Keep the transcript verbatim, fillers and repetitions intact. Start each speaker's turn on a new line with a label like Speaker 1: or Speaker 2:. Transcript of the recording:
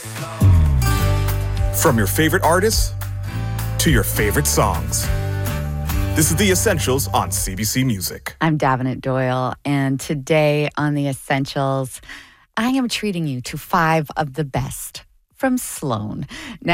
Speaker 1: From your favorite artists to your favorite songs. This is The Essentials on C B C Music.
Speaker 2: I'm Davenant Doyle, and today on The Essentials, I am treating you to five of the best from Sloan. Now,